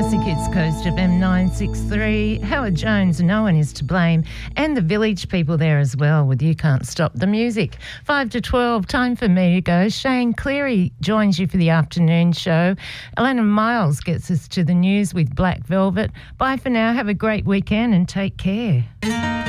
classic hits coast of M963. Howard Jones, No One Is to Blame, and the Village People there as well with You Can't Stop the Music. 5 to 12, time for me to go. Shane Cleary joins you for the afternoon show. Elena Miles gets us to the news with Black Velvet. Bye for now. Have a great weekend and take care.